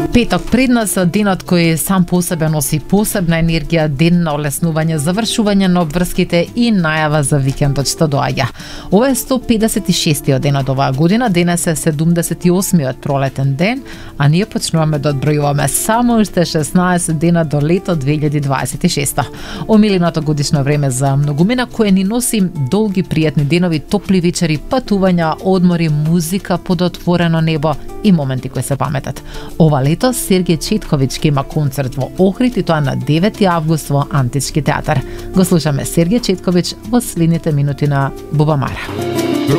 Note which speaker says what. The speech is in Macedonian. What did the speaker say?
Speaker 1: Петок пред нас, денот кој сам по себе носи посебна енергија, ден на олеснување, завршување на обврските и најава за викендот што доаѓа. Ова е 156-тиот ден од оваа година, денес е 78-миот пролетен ден, а ние почнуваме да одбројуваме само уште 16 дена до лето 2026. Омиленото годишно време за многумина кое ни носи долги пријатни денови, топли вечери, патувања, одмори, музика под отворено небо и моменти кои се паметат. Ова лето Сергеј Четковиќ ќе има концерт во Охрид и тоа на 9 август во Антички театар. Го слушаме Сергеј Четковиќ во следните минути на Бубамара.